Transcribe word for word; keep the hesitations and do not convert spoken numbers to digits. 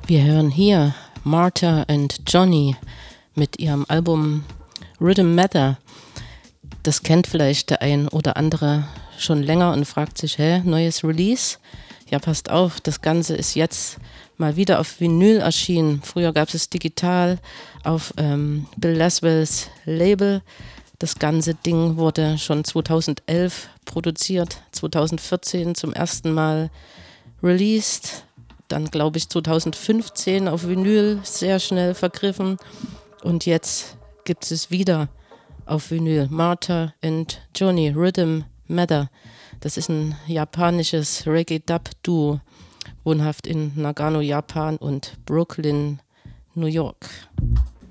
Wir hören hier Martha and Johnny mit ihrem Album Rhythm Matter. Das kennt vielleicht der ein oder andere schon länger und fragt sich, hä, neues Release? Ja, passt auf, das Ganze ist jetzt mal wieder auf Vinyl erschienen. Früher gab es digital auf ähm, Bill Laswells Label. Das ganze Ding wurde schon zweitausendelf produziert, zweitausendvierzehn zum ersten Mal released. Dann glaube ich zweitausendfünfzehn auf Vinyl sehr schnell vergriffen und jetzt gibt es wieder auf Vinyl. Martha and Johnny, Rhythm Matter. Das ist ein japanisches Reggae-Dub-Duo, wohnhaft in Nagano, Japan und Brooklyn, New York.